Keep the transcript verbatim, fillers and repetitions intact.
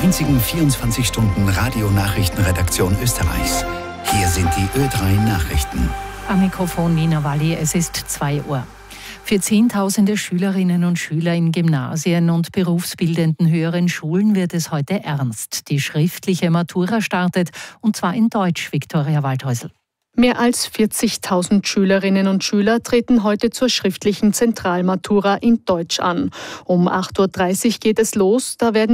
einzigen vierundzwanzig Stunden Radionachrichtenredaktion Österreichs. Hier sind die Ö drei Nachrichten. Am Mikrofon Nina Walli, es ist zwei Uhr. Für Zehntausende Schülerinnen und Schüler in Gymnasien und berufsbildenden höheren Schulen wird es heute ernst. Die schriftliche Matura startet, und zwar in Deutsch, Viktoria Waldhäusl. Mehr als vierzigtausend Schülerinnen und Schüler treten heute zur schriftlichen Zentralmatura in Deutsch an. Um acht Uhr dreißig geht es los, da werden